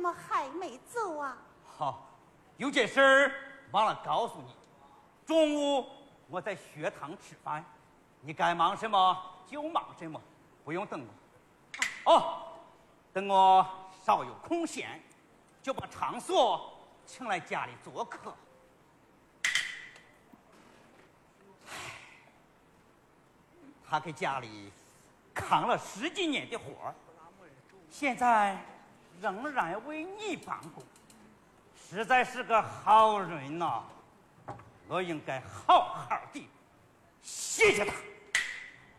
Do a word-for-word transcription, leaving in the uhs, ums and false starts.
么还没走啊？ 好，有件事儿忘了告诉你。中午我在学堂吃饭，你该忙什么就忙什么，不用等我。哦，等我稍有空闲，就把场所请来家里做客。他给家里扛了十几年的活儿，现在仍然为你办公，实在是个好人呐、我应该好好的谢谢他。